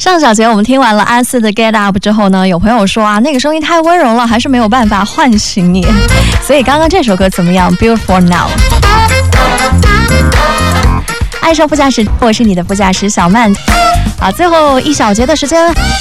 上小节我们听完了阿四的 Get Up 之后呢，有朋友说啊，那个声音太温柔了，还是没有办法唤醒你。所以刚刚这首歌怎么样 ？Beautiful Now。爱上副驾驶，我是你的副驾驶小曼。好，最后一小节的时间，